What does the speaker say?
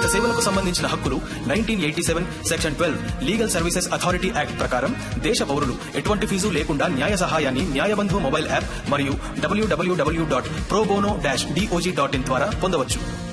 సామాజిక సేవలకు సంబంధించిన హక్కులు 1987 section 12 legal services authority act ప్రకారం దేశ పౌరులు ఎటువంటి ఫీజు లేకుండా న్యాయ సహాయాన్ని న్యాయబంధు మొబైల్ యాప్ మరియు www.probono-dog.in ద్వారా పొందవచ్చు.